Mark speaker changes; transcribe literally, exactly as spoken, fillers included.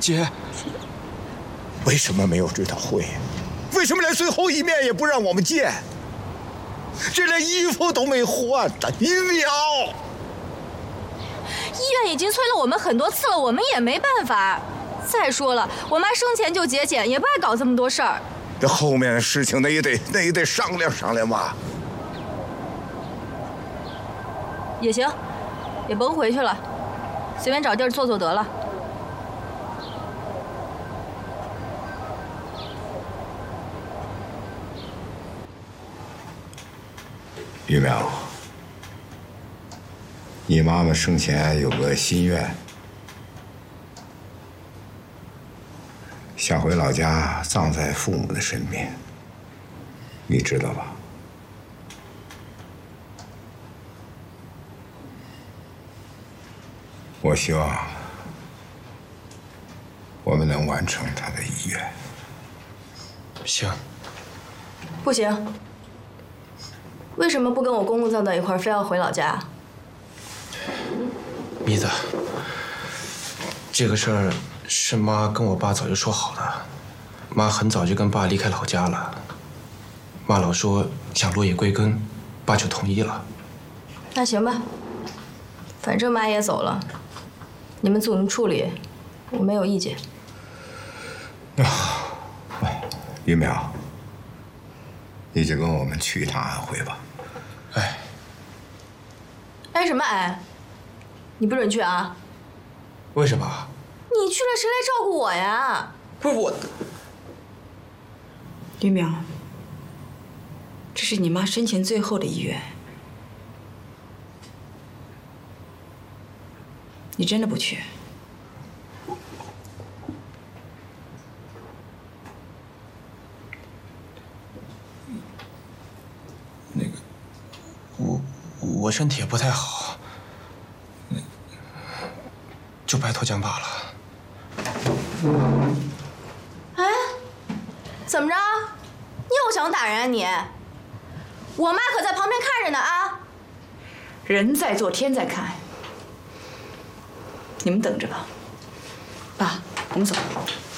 Speaker 1: 姐，
Speaker 2: 为什么没有追悼会？为什么连最后一面也不让我们见？这连衣服都没换呢，一秒！
Speaker 3: 医院已经催了我们很多次了，我们也没办法。再说了，我妈生前就节俭，也不爱搞这么多事儿。
Speaker 2: 这后面的事情，那也得那也得商量商量嘛。
Speaker 3: 也行，也甭回去了，随便找地儿坐坐得了。
Speaker 2: 玉苗，你妈妈生前有个心愿，想回老家葬在父母的身边，你知道吧？我希望我们能完成她的遗愿。
Speaker 1: 行。
Speaker 3: 不行。为什么不跟我公公葬到一块儿，非要回老家？
Speaker 1: 妮子，这个事儿是妈跟我爸早就说好的。妈很早就跟爸离开老家了。妈老说想落叶归根，爸就同意了。
Speaker 3: 那行吧，反正妈也走了，你们怎么处理，我没有意见。
Speaker 2: 啊，于淼，你就跟我们去一趟安徽吧。
Speaker 1: 哎，
Speaker 3: 哎什么哎？你不准去啊！
Speaker 1: 为什么？
Speaker 3: 你去了谁来照顾我呀？
Speaker 1: 不是我。
Speaker 4: 于淼，这是你妈生前最后的遗愿，你真的不去？
Speaker 1: 那个，我我身体也不太好，就拜托江爸了。
Speaker 3: 哎，怎么着？你又想打人啊你？我妈可在旁边看着呢啊！
Speaker 4: 人在做天在看，你们等着吧。爸，我们走。